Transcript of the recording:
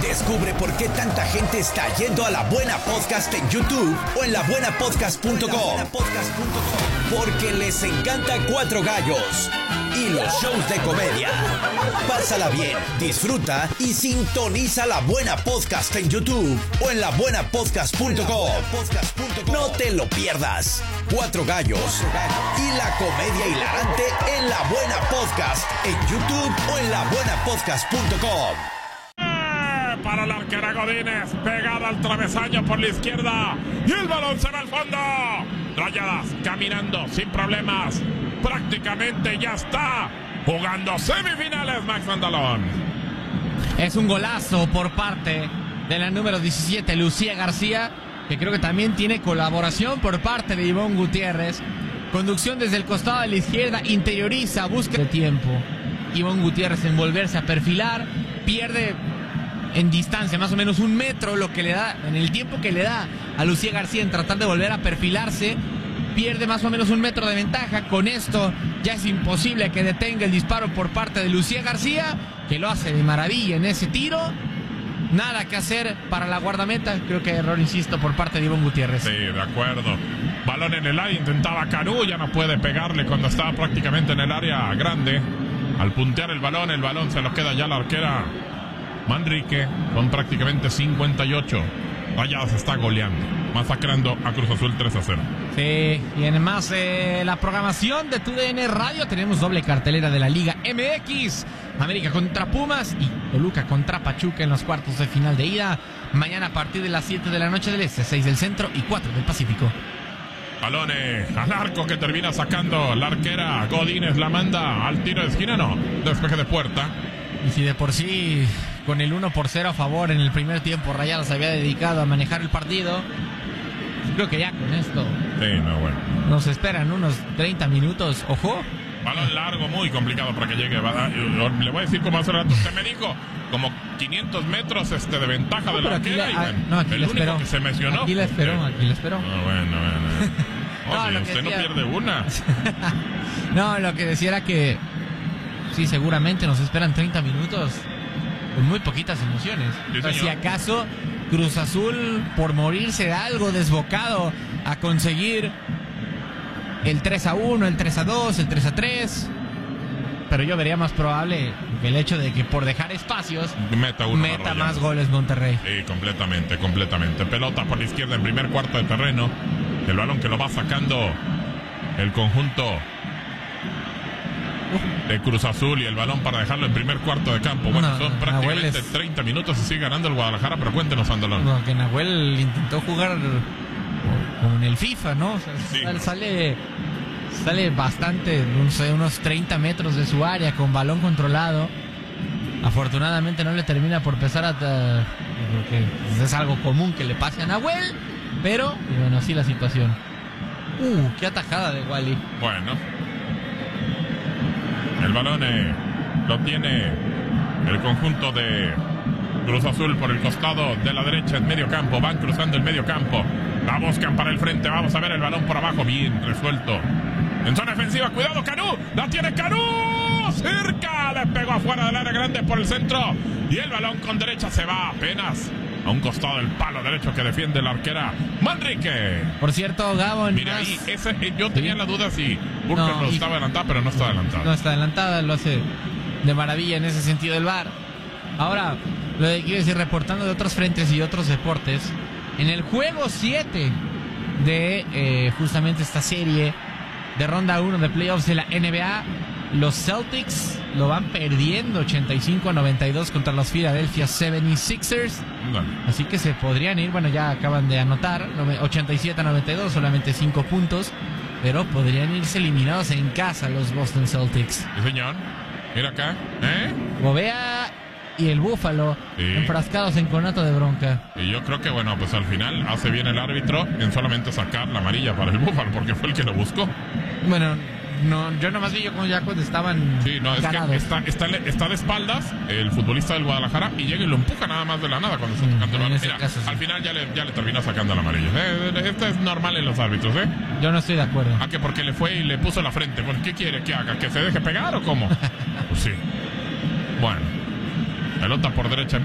Descubre por qué tanta gente está yendo a La Buena Podcast en YouTube o en labuenapodcast.com. Porque les encanta Cuatro Gallos y los shows de comedia. Pásala bien, disfruta y sintoniza La Buena Podcast en YouTube o en labuenapodcast.com. No te lo pierdas. Cuatro Gallos y la comedia hilarante en La Buena Podcast en YouTube o en labuenapodcast.com. Para la arquera Godínez, pegada al travesaño por la izquierda y el balón se va al fondo. Rayadas caminando sin problemas, prácticamente ya está jugando semifinales. Max Andalón. Es un golazo por parte de la número 17, Lucía García, que creo que también tiene colaboración por parte de Ivonne Gutiérrez. Conducción desde el costado de la izquierda, interioriza, busca de tiempo. Ivonne Gutiérrez en volverse a perfilar, pierde en distancia más o menos 1 metro, lo que le da, en el tiempo que le da a Lucía García en tratar de volver a perfilarse, pierde más o menos 1 metro de ventaja. Con esto ya es imposible que detenga el disparo por parte de Lucía García, que lo hace de maravilla en ese tiro. Nada que hacer para la guardameta. Creo que error, insisto, por parte de Ivonne Gutiérrez. Sí, de acuerdo. Balón en el área, intentaba Canú, ya no puede pegarle cuando estaba prácticamente en el área grande. Al puntear el balón se lo queda ya la arquera Manrique con prácticamente 58. Rayadas está goleando, masacrando a Cruz Azul 3-0. Sí, y en más la programación de TUDN Radio tenemos doble cartelera de la Liga MX. América contra Pumas y Toluca contra Pachuca en los cuartos de final de ida. Mañana a partir de las 7 de la noche del Este, 6 del Centro y 4 del Pacífico. Balones al arco que termina sacando la arquera Godínez, la manda al tiro de esquina, no, despeje de puerta. Y si de por sí con el 1-0 a favor en el primer tiempo Rayadas se había dedicado a manejar el partido, creo que ya con esto nos esperan unos 30 minutos. Ojo, balón largo, muy complicado para que llegue. Le voy a decir como hace rato usted me dijo, como 500 metros de ventaja de la arquera. El único que se mencionó. Aquí la esperó. Bueno. Usted no pierde una. No, lo que decía era que sí, seguramente nos esperan 30 minutos con muy poquitas emociones. Sí, si acaso Cruz Azul, por morirse algo desbocado a conseguir el 3-1, el 3-2, el 3-3. Pero yo vería más probable que el hecho de que por dejar espacios meta más goles Monterrey. Sí, completamente. Pelota por la izquierda en primer cuarto de terreno. El balón que lo va sacando el conjunto de Cruz Azul y el balón para dejarlo en primer cuarto de campo. Bueno, son prácticamente 30 minutos y sigue ganando el Guadalajara, pero cuéntenos, Andalón. No, que Nahuel intentó jugar con el FIFA, ¿no? O sea, sí. Sale bastante, no sé, unos 30 metros de su área con balón controlado. Afortunadamente no le termina por pesar porque es algo común que le pase a Nahuel, pero bueno, así la situación. Qué atajada de Wally. Bueno, el balón lo tiene el conjunto de Cruz Azul por el costado de la derecha en medio campo. Van cruzando el medio campo, la buscan para el frente. Vamos a ver el balón por abajo, bien resuelto en zona defensiva. Cuidado, Canú, la tiene Canú, cerca, le pegó afuera del área grande por el centro y el balón con derecha se va apenas a un costado del palo derecho que defiende la arquera Manrique. Por cierto, Gabo, mira ahí, yo tenía la duda si Burger no estaba adelantada, pero no está adelantada. No está adelantada, lo hace de maravilla en ese sentido el VAR. Ahora, lo que quiero decir, reportando de otros frentes y otros deportes, en el juego 7 de justamente esta serie de ronda 1 de playoffs de la NBA, los Celtics lo van perdiendo 85-92 contra los Philadelphia 76ers. Así que se podrían ir, bueno, ya acaban de anotar 87-92, solamente 5 puntos, pero podrían irse eliminados en casa los Boston Celtics. Sí, señor. Mira acá, Gobea y el Búfalo enfrascados en conato de bronca. Y yo creo que, bueno, pues al final hace bien el árbitro en solamente sacar la amarilla para el Búfalo, porque fue el que lo buscó. Bueno, no, yo nomás vi como ya cuando estaban ganados. Es que está de espaldas el futbolista del Guadalajara y llega y lo empuja nada más de la nada cuando está tocando el balón. Mira, caso, sí. Al final ya le terminó sacando la amarilla. Esto es normal en los árbitros, Yo no estoy de acuerdo. Que porque le fue y le puso la frente. Bueno, ¿qué quiere que haga? ¿Que se deje pegar o cómo? Pues sí. Bueno, pelota por derecha.